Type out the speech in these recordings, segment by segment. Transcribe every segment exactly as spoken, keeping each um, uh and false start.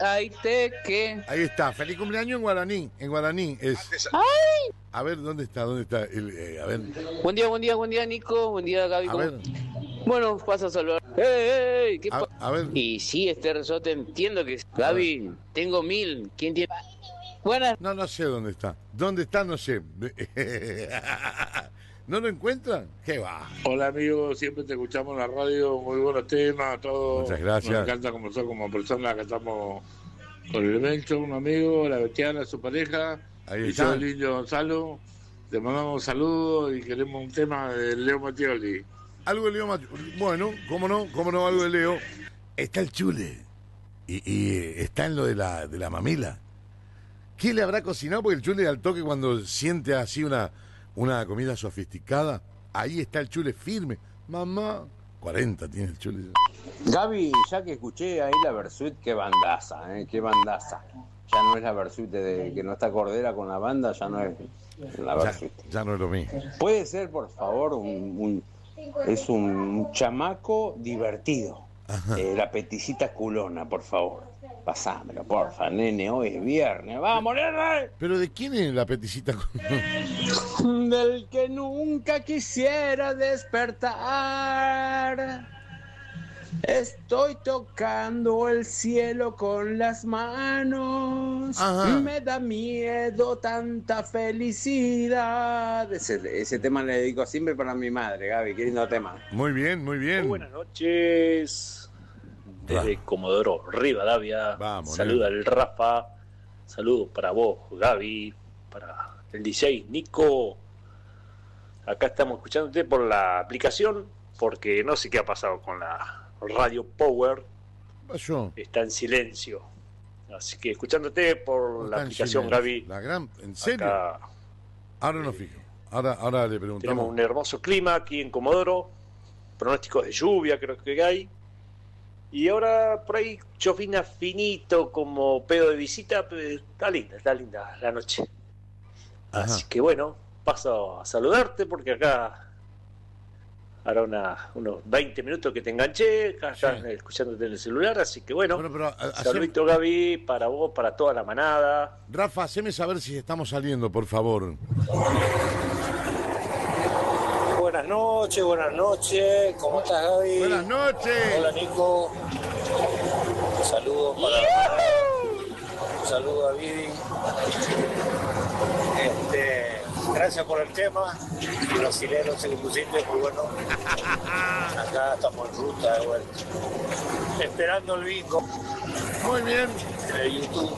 ay te que. Ahí está, feliz cumpleaños en guaraní, en guaraní es. ¡Ay! A ver, ¿dónde está? ¿Dónde está? El, eh, a ver. Buen día, buen día, buen día, Nico. Buen día, Gaby. A ¿cómo? ver. Bueno, paso a saludar. ¡Ey, ey, ey! ¿Qué A, pa- a ver. Y sí, Esther, yo te entiendo que... Gaby, tengo mil. ¿Quién tiene...? Buenas. No, no sé dónde está. ¿Dónde está? No sé. ¿No lo encuentran? ¿Qué va? Hola amigos, siempre te escuchamos en la radio, muy buenos temas, todo. Muchas gracias. Nos encanta conversar como personas que estamos con el Bencho, un amigo, la Bestiana, su pareja, Ahí y está. yo, el Indio Gonzalo. Te mandamos saludos y queremos un tema de Leo Mattioli. Algo de Leo Mati- Bueno, cómo no, cómo no, algo de Leo. Está el chule. Y, y está en lo de la, de la mamila. ¿Qué le habrá cocinado? Porque el chule al toque cuando siente así una, una comida sofisticada, ahí está el chule firme. Mamá, cuarenta tiene el chule. Gaby, ya que escuché ahí la Versuit, qué bandaza, ¿eh? Qué bandaza. Ya no es la Versuit de que no está Cordera con la banda, ya no es la Ya, Versuit. ya no es lo mismo. Puede ser, por favor, un, un- es un chamaco divertido. Eh, la peticita culona, por favor. Pasámelo, porfa, nene, hoy es viernes. ¡Vamos, nene! Pero ¿de quién es la peticita? Del que nunca quisiera despertar. Estoy tocando el cielo con las manos. Ajá. Me da miedo tanta felicidad. Ese, ese tema le dedico siempre para mi madre, Gaby. Qué lindo tema. Muy bien, muy bien. Muy buenas noches. Desde Comodoro Rivadavia. Vamos, Saluda el Rafa. Saludos para vos, Gaby. Para el D J Nico. Acá estamos escuchándote por la aplicación. Porque no sé qué ha pasado con la Radio Power. Yo. Está en silencio. Así que escuchándote por la Está en aplicación, silencio. Gaby. La gran, ¿en serio? Acá Ahora no fijo. Ahora, ahora le tenemos preguntamos. un hermoso clima aquí en Comodoro. Pronósticos de lluvia creo que hay. Y ahora por ahí llovina finito como pedo de visita, pero está linda, está linda la noche. Ajá. Así que bueno, paso a saludarte porque acá hará una, unos veinte minutos que te enganché, acá Sí. estás escuchándote en el celular, así que bueno, Bueno, pero, a- haceme- saludito Gaby, para vos, para toda la manada. Rafa, haceme saber si estamos saliendo, por favor. Buenas noches, buenas noches. ¿Cómo estás, Gaby? Buenas noches. Hola, Nico. Un saludo para un saludo a Vidi. Este, gracias por el tema. Brasilero, se lo pusiste muy bueno. Acá estamos en ruta de vuelta. Esperando el bingo Muy bien. en el YouTube.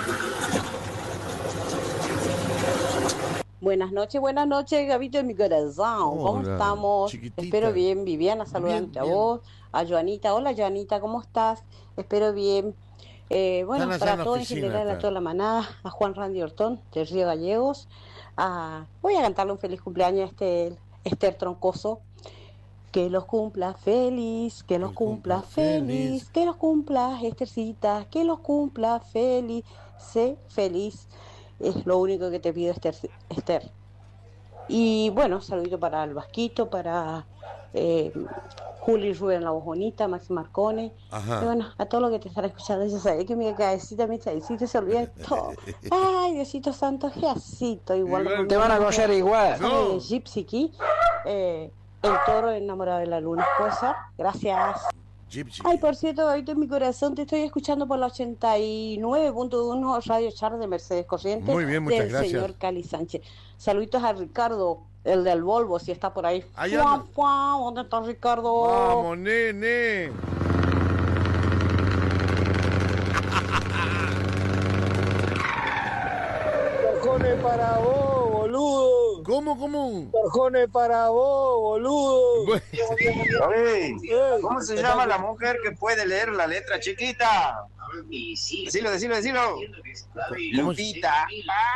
Buenas noches, buenas noches, Gabito de mi corazón. ¿Cómo Hola, estamos? chiquitita. Espero bien, Viviana, saludante Bien, a bien. vos, a Joanita. Hola, Joanita, ¿cómo estás? Espero bien. Eh, bueno, Están allá para en la todos en oficina, general, a están. toda la manada, a Juan Randy Ortón, de Río Gallegos. A... Voy a cantarle un feliz cumpleaños a este Esther Troncoso. Que los cumpla feliz, que los cumpla feliz, que los cumpla Estercita, que los cumpla feliz, sé feliz. Es lo único que te pido, Esther. Esther. Y bueno, saludito para el Vasquito, para eh, Juli y Rubén La Voz Bonita, Maxi Marcone. Ajá. Y bueno, a todos los que te están escuchando, ya sabes que mi cabecita, mi cabecita se olvida de todo. Ay, Diosito Santo, Jeacito, igual. Igual. Te van a coger igual. No. Eh, Gypsy Key, eh, el toro enamorado de la luna, ¿puede ser? Gracias. Gypsy. Ay, por cierto, Gabito, en mi corazón, te estoy escuchando por la ochenta y nueve punto uno Radio Char de Mercedes Corrientes. Muy bien, muchas del gracias. señor Cali Sánchez. Saluditos a Ricardo, el del Volvo, si está por ahí. Ahí Fuá, anda. fuá, ¿dónde está Ricardo? Vamos, nene. Torjones para vos, boludo. ¿Cómo, cómo? Torjones para vos, boludo. Bueno, ¿Cómo se llama la mujer que puede leer la letra chiquita? Decilo, decilo, decilo. Lupita.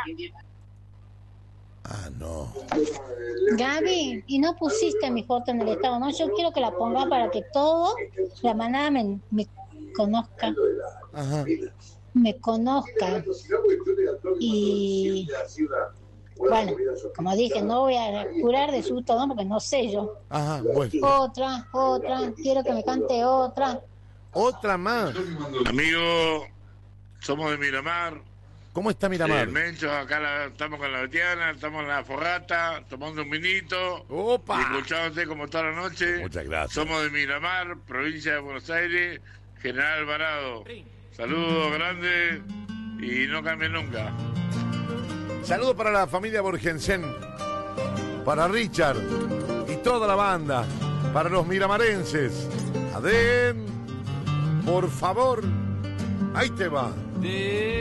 Ah, no. Gaby, y no pusiste mi foto en el estado, ¿no? Yo quiero que la pongas para que todo la manada me, me conozca, Ajá. me conozca. Y bueno, como dije, no voy a curar de susto, ¿no? Porque no sé yo. Ajá, bueno. Otra, otra, quiero que me cante otra. Otra más. Amigo, somos de Miramar. ¿Cómo está Miramar? El Mencho, acá la- estamos con la Betiana, estamos en la fogata, tomando un vinito. ¡Opa! Y escuchándote como toda la noche. Muchas gracias. Somos de Miramar, provincia de Buenos Aires, General Alvarado. Saludos grandes y no cambien nunca. Saludos para la familia Borgensen, para Richard y toda la banda, para los miramarenses. Adén, por favor, ahí te va.